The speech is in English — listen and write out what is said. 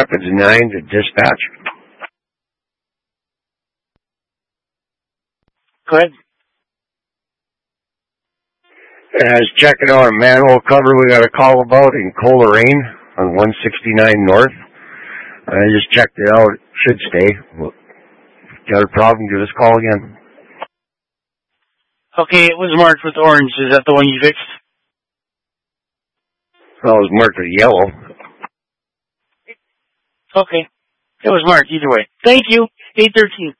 Rapids 9 to dispatch. Go ahead. I was checking out a manhole cover we got a call about in Coleraine on 169 North. I just checked it out. It should stay. Well, got a problem, give us a call again. Okay, it was marked with orange. Is that the one you fixed? Well, it was marked with yellow. Okay. It was marked either way. Thank you. 813.